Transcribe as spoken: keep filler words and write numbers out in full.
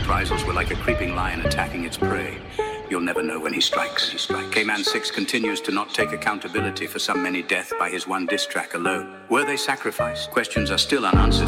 reprisals were like a creeping lion attacking its prey. You'll never know when he strikes. He strikes. K-Man six continues to not take accountability for some many death by his one diss track alone. Were they sacrificed? Questions are still unanswered.